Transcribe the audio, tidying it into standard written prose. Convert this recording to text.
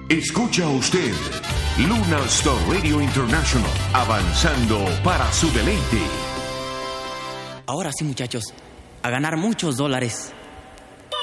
Escucha usted Luna Star Radio International, avanzando para su deleite. Ahora sí, muchachos, a ganar muchos dólares.